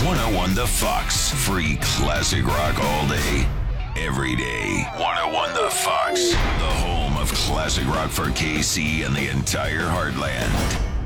101 The Fox. Free classic rock all day, every day. 101 The Fox. The home of classic rock for KC and the entire heartland.